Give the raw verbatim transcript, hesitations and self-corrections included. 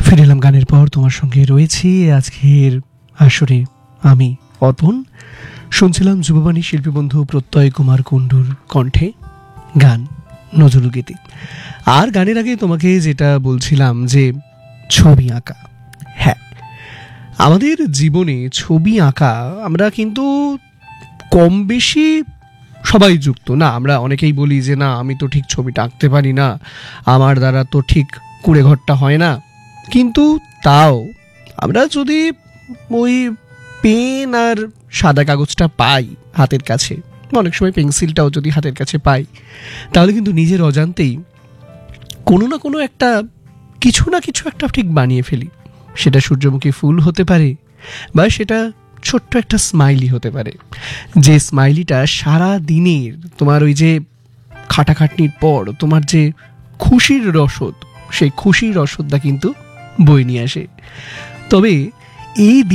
ফিরে এলাম গানের পর, তোমার সঙ্গে রয়েছি আজকের আসরে আমি অর্পণ। শুনছিলাম যুববাণী শিল্পী বন্ধু প্রত্যয় কুমার কুণ্ডুর কণ্ঠে গান নজরুল গীতি। আর গানের আগে তোমাকে যেটা বলছিলাম যে ছবি আঁকা, হ্যাঁ আমাদের জীবনে ছবি আঁকা আমরা কিন্তু কম বেশি সবাই যুক্ত না। আমরা অনেকেই বলি যে না আমি তো ঠিক ছবিটা আঁকতে পারি না, আমার দ্বারা তো ঠিক কুড়ে ঘরটা হয় না। কিন্তু তাও আমরা যদি ওই পেন আর সাদা কাগজটা পাই হাতের কাছে, অনেক সময় পেন্সিলটাও যদি হাতের কাছে পাই, তাহলে কিন্তু নিজের অজান্তেই কোনো না কোনো একটা কিছু না কিছু একটা ঠিক বানিয়ে ফেলি। সেটা সূর্যমুখী ফুল হতে পারে বা সেটা ছোট্ট একটা স্মাইলি হতে পারে, যে স্মাইলিটা সারা দিনের তোমার ওই যে খাটাখাটনির পর তোমার যে খুশির রসদ, সেই খুশির রসদটা কিন্তু বয়ে নিয়ে আসে। তবে এই